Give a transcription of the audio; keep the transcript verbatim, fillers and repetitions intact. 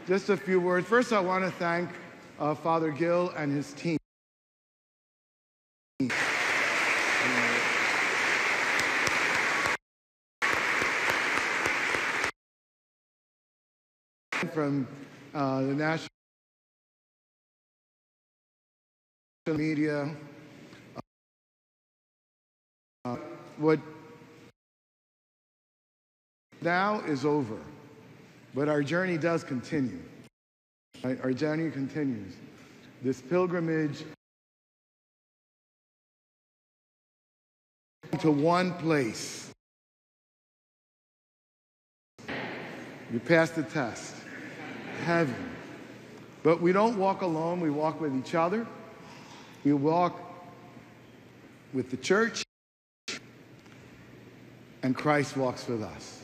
just a few words. First, I want to thank uh, Father Gil and his team. From uh, the national media, uh, what now is over, but our journey does continue. Right? Our journey continues. This pilgrimage to one place. You pass the test. Heaven. But we don't walk alone. We walk with each other. We walk with the church. And Christ walks with us.